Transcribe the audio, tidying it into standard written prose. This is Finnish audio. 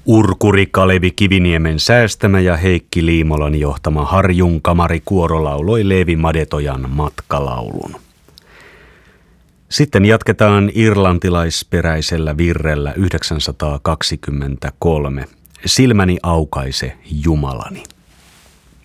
Urkuri Kalevi Kiviniemen säästämä ja Heikki Liimolan johtama Harjun kamarikuoro lauloi Leevi Madetojan matkalaulun. Sitten jatketaan irlantilaisperäisellä virrellä 923. Silmäni aukaise Jumalani.